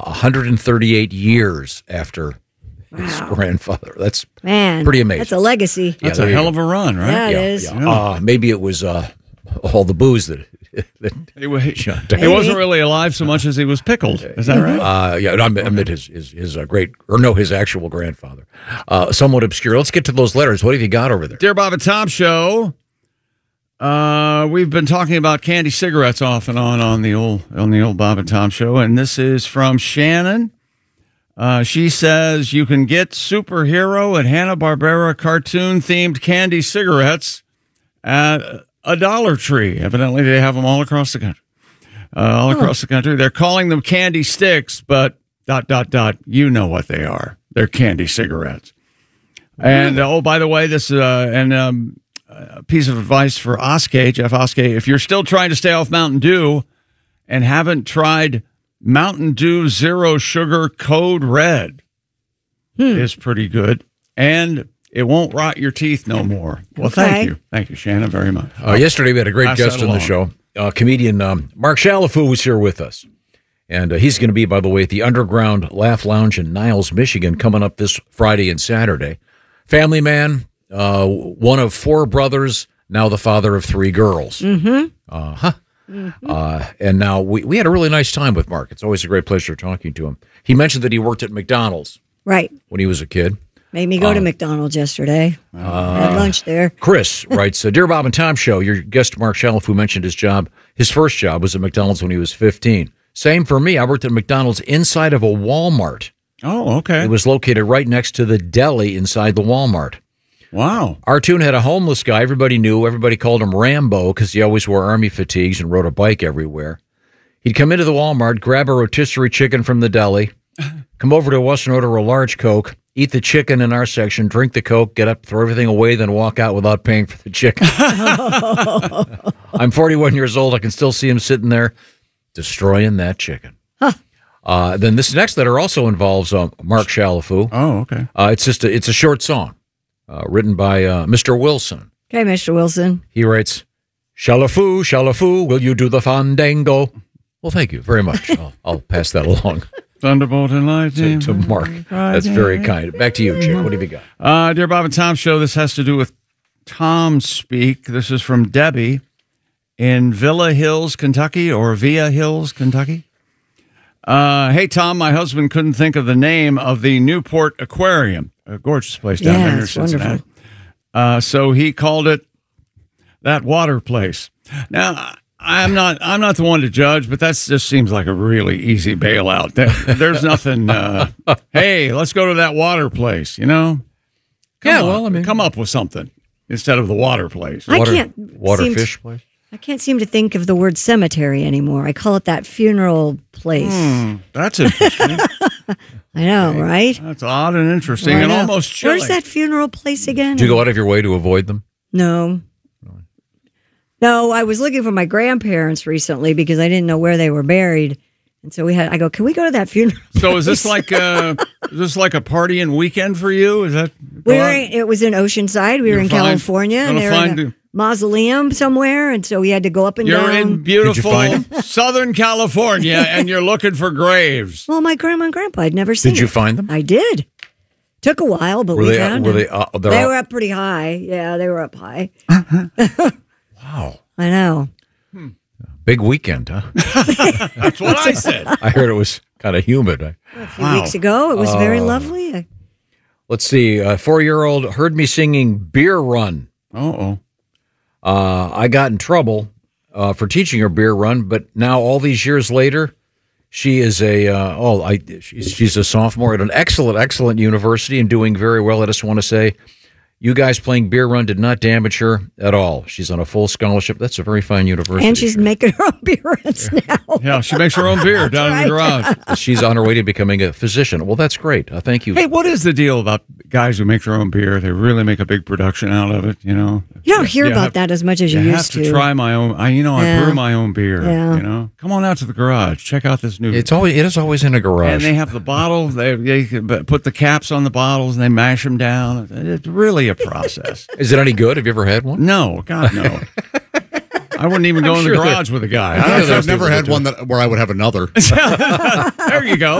138 years after his grandfather. That's pretty amazing. That's a legacy. That's a hell of a run, right? Yeah, it is. Yeah. Maybe it was all the booze that he wasn't really alive so much as he was pickled. Is that right? I meant his actual grandfather. Somewhat obscure. Let's get to those letters. What have you got over there? Dear Bob and Tom Show. We've been talking about candy cigarettes off and on the old Bob and Tom Show, and this is from Shannon. She says you can get superhero and Hanna-Barbera cartoon-themed candy cigarettes at a Dollar Tree. Evidently, they have them all across the country. Across the country. They're calling them candy sticks, but ... You know what they are. They're candy cigarettes. And, by the way, this a piece of advice for Oskay, Jeff Oskay. If you're still trying to stay off Mountain Dew and haven't tried Mountain Dew Zero Sugar Code Red, is pretty good. And it won't rot your teeth no more. Well, thank you. Thank you, Shannon, very much. Yesterday, we had a great guest on the show. Comedian Mark Chalifoux was here with us. And he's going to be, by the way, at the Underground Laugh Lounge in Niles, Michigan, coming up this Friday and Saturday. Family man, one of 4 brothers, now the father of 3 girls. And now we had a really nice time with Mark. It's always a great pleasure talking to him. He mentioned that he worked at McDonald's. Right. When he was a kid. Made me go to McDonald's yesterday. Had lunch there. Chris writes, Dear Bob and Tom Show, your guest Mark Chalifoux mentioned his first job was at McDonald's when he was 15. Same for me. I worked at McDonald's inside of a Walmart. Oh, okay. It was located right next to the deli inside the Walmart. Wow. Our tune had a homeless guy everybody knew. Everybody called him Rambo because he always wore army fatigues and rode a bike everywhere. He'd come into the Walmart, grab a rotisserie chicken from the deli, come over to us and order a large Coke, eat the chicken in our section, drink the Coke, get up, throw everything away, then walk out without paying for the chicken. I'm 41 years old. I can still see him sitting there destroying that chicken. Then this next letter also involves Mark Chalifoux. Oh, okay. It's a short song written by Mr. Wilson. Okay, Mr. Wilson. He writes, Chalifoux, Chalifoux, will you do the fandango? Well, thank you very much. I'll pass that along. Thunderbolt and lightning. To Mark. That's very kind. Back to you, Chick. What have you got? Dear Bob and Tom Show, this has to do with Tom Speak. This is from Debbie in Villa Hills, Kentucky, or Via Hills, Kentucky. Hey, Tom, my husband couldn't think of the name of the Newport Aquarium, a gorgeous place down there near Cincinnati. So he called it that water place. Now, I'm not the one to judge, but that just seems like a really easy bailout. There's nothing. Hey, let's go to that water place. You know? Come up with something instead of the water place. Waterfish place. I can't seem to think of the word cemetery anymore. I call it that funeral place. That's interesting. I know, right? That's odd and interesting and almost chilling. Where's that funeral place again? Do you go out of your way to avoid them? No. No, I was looking for my grandparents recently because I didn't know where they were buried. And so I go, can we go to that funeral place? So is this like a partying weekend for you? Is that it was in Oceanside. We were in California and they were in a mausoleum somewhere, and so we had to go up and down. You're in beautiful Southern California and you're looking for graves. Well, my grandma and grandpa had never seen Did you find them? I did. Took a while, but we found them. They were up pretty high. Yeah, they were up high. Wow. I know. Big weekend, huh? That's what I said. I heard it was kind of humid. A few weeks ago, it was very lovely. Let's see. A 4-year-old heard me singing Beer Run. I got in trouble for teaching her Beer Run, but now all these years later, she is she's a sophomore at an excellent university and doing very well. I just want to say, you guys playing Beer Run did not damage her at all. She's on a full scholarship. That's a very fine university. And she's making her own beer runs now. Yeah, she makes her own beer down in the garage. She's on her way to becoming a physician. Well, that's great. Thank you. Hey, what is the deal about guys who make their own beer? They really make a big production out of it, you know? You don't hear about that as much as you used to. I have to try my own. I brew my own beer. Yeah. You know, come on out to the garage. Check out this new. It is always in a garage. And they have the bottle. They put the caps on the bottles and they mash them down. It's really a process. Is it any good? Have you ever had one? No, God, no. I wouldn't even go in the garage with a guy. I've never had one where I would have another. There you go.